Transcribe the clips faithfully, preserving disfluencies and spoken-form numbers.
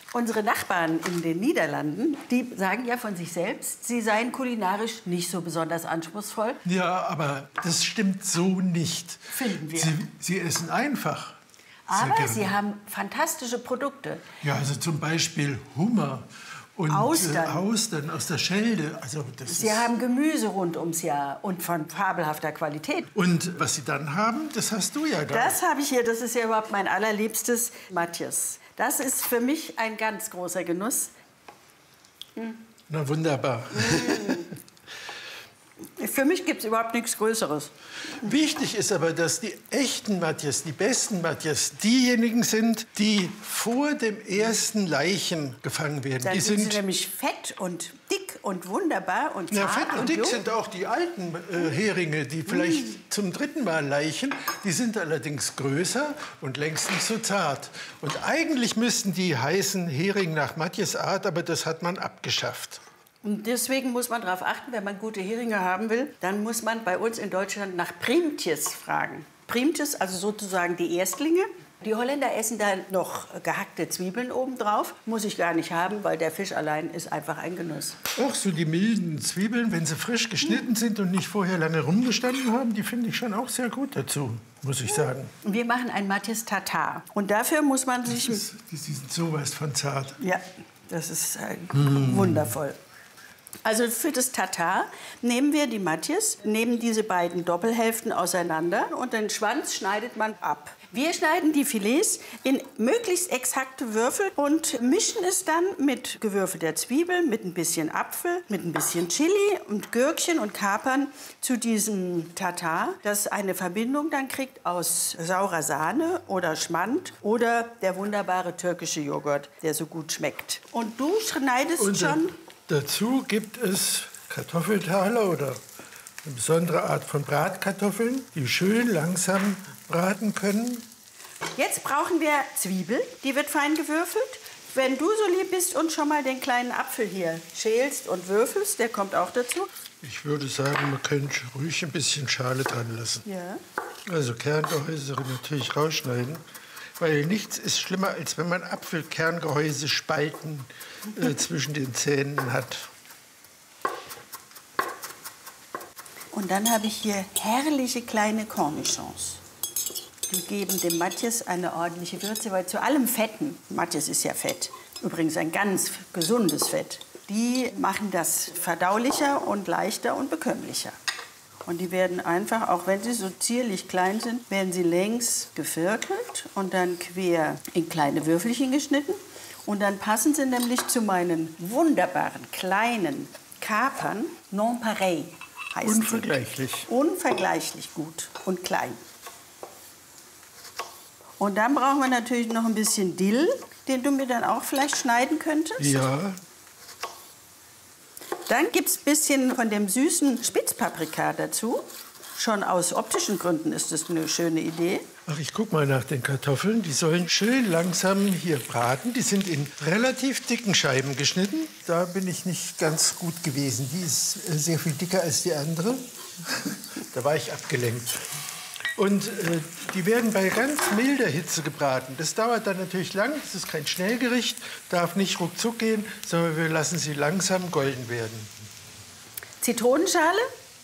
Unsere Nachbarn in den Niederlanden, die sagen ja von sich selbst, sie seien kulinarisch nicht so besonders anspruchsvoll. Ja, aber das stimmt so nicht. Finden wir. Sie, sie essen einfach. Aber sie haben fantastische Produkte. Ja, also zum Beispiel Hummer und Austern. Äh, Austern aus der Schelde. Also das Sie ist haben Gemüse rund ums Jahr und von fabelhafter Qualität. Und was Sie dann haben, das hast du ja da. Das habe ich hier, das ist ja überhaupt mein allerliebstes Matjes. Das ist für mich ein ganz großer Genuss. Mm. Na wunderbar. Mm. Für mich gibt es überhaupt nichts Größeres. Wichtig ist aber, dass die echten Matjes, die besten Matjes, diejenigen sind, die vor dem ersten Laichen gefangen werden. Dann die sind, sind sie nämlich fett und dick und wunderbar und ja, zart fett und und dick jung. sind auch die alten äh, Heringe, die vielleicht mm. zum dritten Mal laichen. Die sind allerdings größer und längst nicht so zart. Und eigentlich müssten die heißen Hering nach Matjes Art, aber das hat man abgeschafft. Und deswegen muss man darauf achten, wenn man gute Heringe haben will, dann muss man bei uns in Deutschland nach Priemtjes fragen. Priemtjes, also sozusagen die Erstlinge. Die Holländer essen da noch gehackte Zwiebeln obendrauf. Muss ich gar nicht haben, weil der Fisch allein ist einfach ein Genuss. Auch so die milden Zwiebeln, wenn sie frisch geschnitten sind und nicht vorher lange rumgestanden haben, die finde ich schon auch sehr gut dazu, muss ich sagen. Wir machen ein Matjes Tatar. Und dafür muss man sich... Das ist, die sind sowas von zart. Ja, das ist äh, mm. wundervoll. Also für das Tatar nehmen wir die Matjes, nehmen diese beiden Doppelhälften auseinander und den Schwanz schneidet man ab. Wir schneiden die Filets in möglichst exakte Würfel und mischen es dann mit gewürfelter Zwiebel, mit ein bisschen Apfel, mit ein bisschen Chili und Gürkchen und Kapern zu diesem Tatar, das eine Verbindung dann kriegt aus saurer Sahne oder Schmand oder der wunderbare türkische Joghurt, der so gut schmeckt. Und du schneidest und schon... Dazu gibt es Kartoffeltaler oder eine besondere Art von Bratkartoffeln, die schön langsam braten können. Jetzt brauchen wir Zwiebel, die wird fein gewürfelt. Wenn du so lieb bist und schon mal den kleinen Apfel hier schälst und würfelst, der kommt auch dazu. Ich würde sagen, man könnte ruhig ein bisschen Schale dran lassen. Ja. Also Kerngehäuse natürlich rausschneiden. Weil nichts ist schlimmer, als wenn man Apfelkerngehäuse Spalten äh, zwischen den Zähnen hat. Und dann habe ich hier herrliche kleine Cornichons. Die geben dem Matjes eine ordentliche Würze, weil zu allem Fetten, Matjes ist ja Fett, übrigens ein ganz gesundes Fett, die machen das verdaulicher und leichter und bekömmlicher. Und die werden einfach, auch wenn sie so zierlich klein sind, werden sie längs geviertelt und dann quer in kleine Würfelchen geschnitten. Und dann passen sie nämlich zu meinen wunderbaren kleinen Kapern. Non pareil heißt Unvergleichlich. Die. Unvergleichlich gut und klein. Und dann brauchen wir natürlich noch ein bisschen Dill, den du mir dann auch vielleicht schneiden könntest. Ja. Dann gibt es ein bisschen von dem süßen Spitzpaprika dazu. Schon aus optischen Gründen ist das eine schöne Idee. Ach, ich guck mal nach den Kartoffeln. Die sollen schön langsam hier braten. Die sind in relativ dicken Scheiben geschnitten. Da bin ich nicht ganz gut gewesen. Die ist sehr viel dicker als die andere. Da war ich abgelenkt. Und äh, die werden bei ganz milder Hitze gebraten. Das dauert dann natürlich lang. Das ist kein Schnellgericht, darf nicht ruckzuck gehen, sondern wir lassen sie langsam golden werden. Zitronenschale.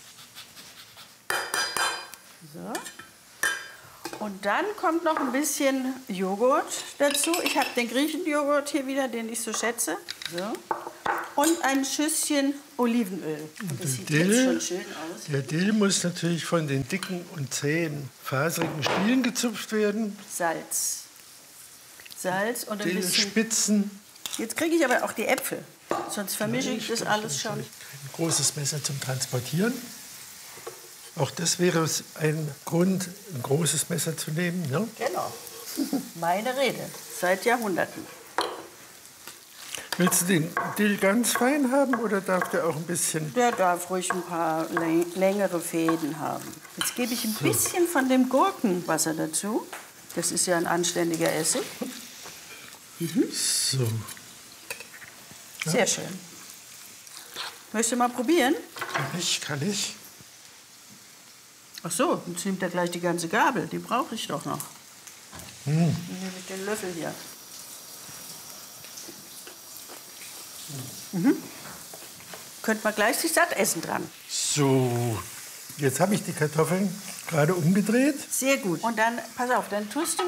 So. Und dann kommt noch ein bisschen Joghurt dazu. Ich habe den Griechenjoghurt hier wieder, den ich so schätze. So. Und ein Schüsschen Olivenöl. Und das sieht Dill, jetzt schon schön aus. Der Dill muss natürlich von den dicken und zähen, faserigen Stielen gezupft werden. Salz. Salz und ein bisschen... Dillspitzen. Jetzt kriege ich aber auch die Äpfel. Sonst vermische ich das alles schon. Ein großes Messer zum Transportieren. Auch das wäre ein Grund, ein großes Messer zu nehmen. Ne? Genau. Meine Rede. Seit Jahrhunderten. Willst du den Dill ganz fein haben oder darf der auch ein bisschen... Der darf ruhig ein paar längere Fäden haben. Jetzt gebe ich ein bisschen von dem Gurkenwasser dazu. Das ist ja ein anständiger Essig. Mhm. So. Ja. Sehr schön. Möchtest du mal probieren? Kann ich, kann ich. Ach so, jetzt nimmt er gleich die ganze Gabel. Die brauche ich doch noch. Hm. Dann nehme ich den Löffel hier. Mhm. Könnte man gleich sich satt essen dran. So, jetzt habe ich die Kartoffeln gerade umgedreht. Sehr gut. Und dann, pass auf, dann tust du